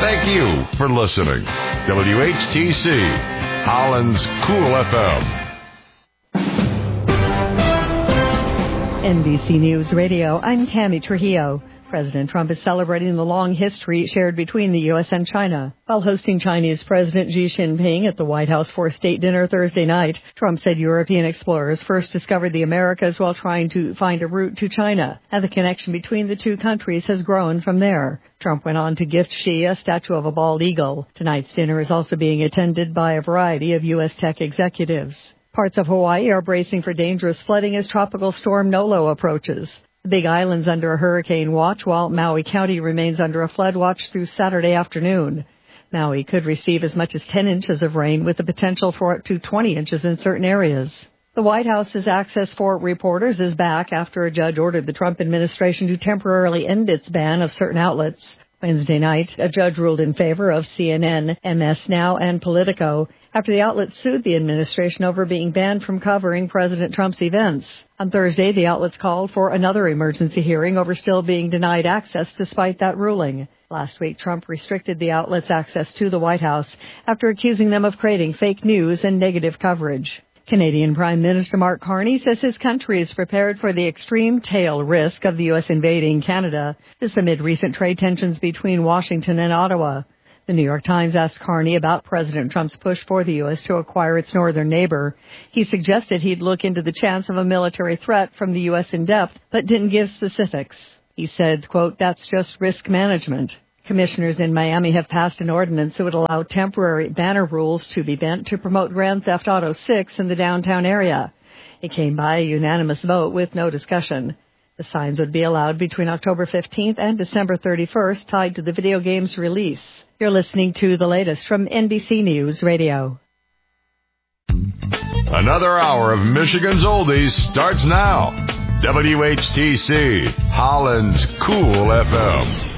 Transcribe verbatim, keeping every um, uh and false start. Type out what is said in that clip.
Thank you for listening. W H T C, Holland's Cool F M. N B C News Radio, I'm Tammy Trujillo. President Trump is celebrating the long history shared between the U S and China. While hosting Chinese President Xi Jinping at the White House for a state dinner Thursday night, Trump said European explorers first discovered the Americas while trying to find a route to China, and the connection between the two countries has grown from there. Trump went on to gift Xi a statue of a bald eagle. Tonight's dinner is also being attended by a variety of U S tech executives. Parts of Hawaii are bracing for dangerous flooding as Tropical Storm Nolo approaches. The Big Island's under a hurricane watch, while Maui County remains under a flood watch through Saturday afternoon. Maui could receive as much as ten inches of rain, with the potential for up to twenty inches in certain areas. The White House's access for reporters is back after a judge ordered the Trump administration to temporarily end its ban of certain outlets. Wednesday night, a judge ruled in favor of C N N, M S Now, and Politico after the outlets sued the administration over being banned from covering President Trump's events. On Thursday, the outlets called for another emergency hearing over still being denied access despite that ruling. Last week, Trump restricted the outlets' access to the White House after accusing them of creating fake news and negative coverage. Canadian Prime Minister Mark Carney says his country is prepared for the extreme tail risk of the U S invading Canada, this amid recent trade tensions between Washington and Ottawa. The New York Times asked Carney about President Trump's push for the U S to acquire its northern neighbor. He suggested he'd look into the chance of a military threat from the U S in depth, but didn't give specifics. He said, quote, "That's just risk management." Commissioners in Miami have passed an ordinance that would allow temporary banner rules to be bent to promote Grand Theft Auto six in the downtown area. It came by a unanimous vote with no discussion. The signs would be allowed between October fifteenth and December thirty-first, tied to the video game's release. You're listening to the latest from N B C News Radio. Another hour of Michigan's Oldies starts now. W H T C, Holland's Cool F M.